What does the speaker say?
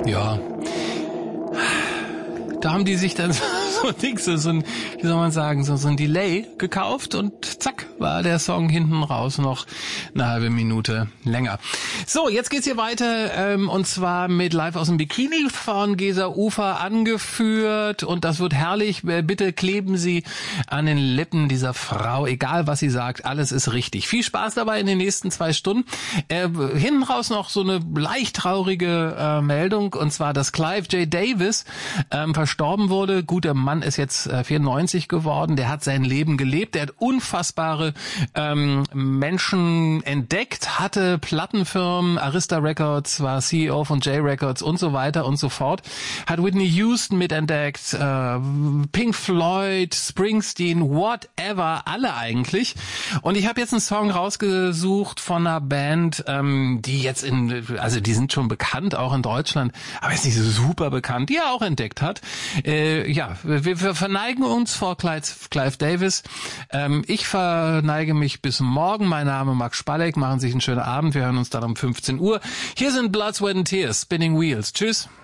Ja. Da haben die sich dann so ein, wie soll man sagen, so ein Delay gekauft und zack, war der Song hinten raus noch eine halbe Minute länger. So, jetzt geht's hier weiter, und zwar mit Live aus dem Bikini von Gesa Ufer angeführt, und das wird herrlich. Bitte kleben Sie an den Lippen dieser Frau, egal was sie sagt, alles ist richtig. Viel Spaß dabei in den nächsten 2 Stunden. Hinten raus noch so eine leicht traurige Meldung, und zwar, dass Clive J. Davis verstorben wurde. Gut, der Mann ist jetzt 94 geworden, der hat sein Leben gelebt, der hat unfassbare Menschen entdeckt, hatte Plattenfirmen, Arista Records, war CEO von J Records und so weiter und so fort, hat Whitney Houston mitentdeckt, Pink Floyd, Springsteen, whatever, alle eigentlich. Und ich habe jetzt einen Song rausgesucht von einer Band, die jetzt also die sind schon bekannt, auch in Deutschland, aber ist nicht so super bekannt, die er auch entdeckt hat. Wir verneigen uns vor Clive Davis. Ich verneige mich bis morgen. Mein Name Max Spalleck. Machen Sie sich einen schönen Abend. Wir hören uns dann um 15 Uhr. Hier sind Blood, Sweat and Tears, Spinning Wheels. Tschüss.